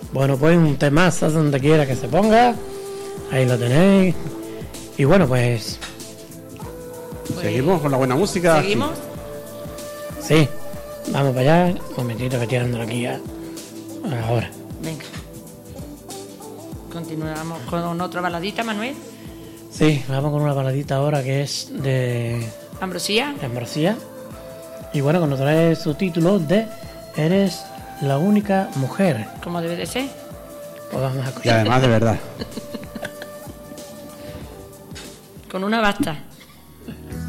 Bueno, pues un temazo donde quiera que se ponga. Ahí lo tenéis. Y bueno, pues seguimos con la buena música. ¿Seguimos? Sí, vamos para allá. Un momentito que tirándolo aquí ya. Ahora. Venga. Continuamos con otra baladita, Manuel. Sí, vamos con una baladita ahora que es de Ambrosía. Ambrosía. Y bueno, que nos trae su título de Eres la única mujer. Como debe de ser. Pues vamos a Y escuchar. además de verdad. Con una basta.